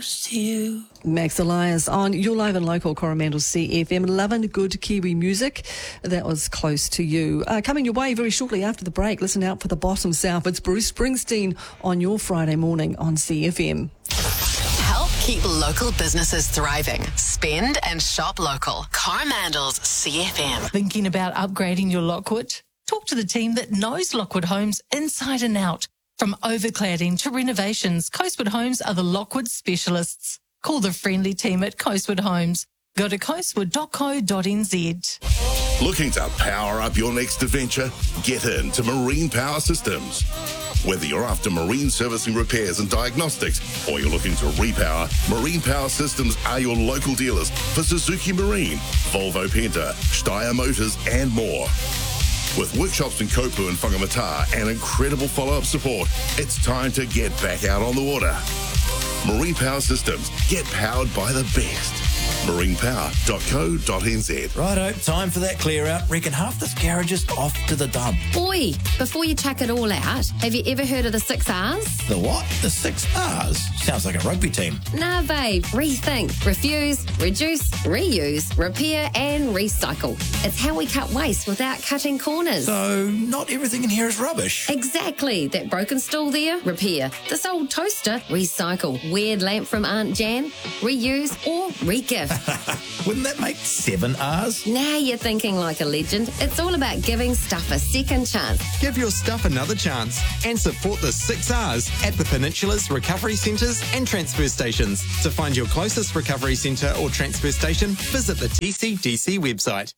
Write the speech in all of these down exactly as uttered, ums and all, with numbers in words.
close to you. Max Elias on your live and local Coromandel C F M. Loving good Kiwi music. That was Close to You. Uh, coming your way very shortly after the break. Listen out for the bottom south. It's Bruce Springsteen on your Friday morning on C F M. Help keep local businesses thriving. Spend and shop local. Coromandel's C F M. Thinking about upgrading your Lockwood? Talk to the team that knows Lockwood Homes inside and out. From overcladding to renovations, Coastwood Homes are the Lockwood specialists. Call the friendly team at Coastwood Homes. Go to coastwood dot co dot n z. Looking to power up your next adventure? Get into Marine Power Systems. Whether you're after marine servicing repairs and diagnostics or you're looking to repower, Marine Power Systems are your local dealers for Suzuki Marine, Volvo Penta, Steyr Motors and more. With workshops in Kopu and Whangamata and incredible follow-up support, it's time to get back out on the water. Marine Power Systems. Get powered by the best. marine power dot co dot n z. Righto, time for that clear out. Reckon half this garage is off to the dump. Oi, before you chuck it all out, have you ever heard of the six R's? The what? The six R's? Sounds like a rugby team. Nah, babe. Rethink, refuse, reduce, reuse, repair and recycle. It's how we cut waste without cutting corners. So, not everything in here is rubbish. Exactly. That broken stool there, repair. This old toaster, recycle. Weird lamp from Aunt Jan, reuse or re-gift. Wouldn't that make seven R's? Now you're thinking like a legend. It's all about giving stuff a second chance. Give your stuff another chance and support the six R's at the Peninsula's recovery centres and transfer stations. To find your closest recovery centre or transfer station, visit the T C D C website.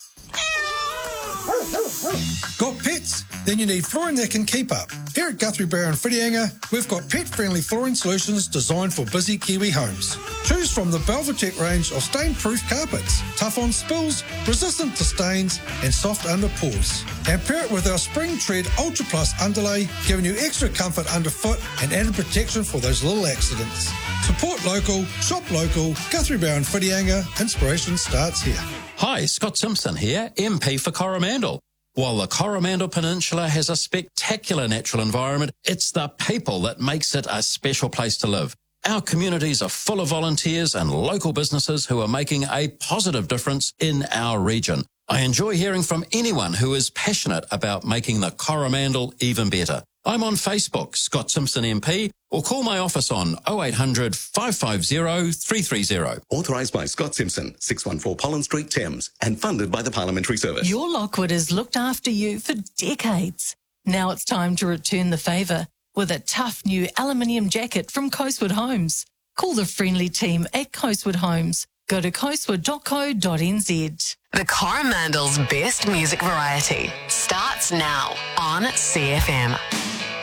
Got pets? Then you need flooring that can keep up. Here at Guthrie Brown and Whitianga, we've got pet-friendly flooring solutions designed for busy Kiwi homes. Choose from the Belvatec range of stain-proof carpets, tough on spills, resistant to stains, and soft under pours. And pair it with our Spring Tread Ultra Plus underlay, giving you extra comfort underfoot and added protection for those little accidents. Support local, shop local, Guthrie Brown and Whitianga. Inspiration starts here. Hi, Scott Simpson here, M P for Coromandel. While the Coromandel Peninsula has a spectacular natural environment, it's the people that makes it a special place to live. Our communities are full of volunteers and local businesses who are making a positive difference in our region. I enjoy hearing from anyone who is passionate about making the Coromandel even better. I'm on Facebook, Scott Simpson M P, or call my office on oh eight hundred, five five zero, three three zero. Authorised by Scott Simpson, six one four Pollen Street, Thames, and funded by the Parliamentary Service. Your Lockwood has looked after you for decades. Now it's time to return the favour with a tough new aluminium jacket from Coastwood Homes. Call the friendly team at Coastwood Homes. Go to coastwood dot co dot n z. The Coromandel's best music variety starts now on C F M.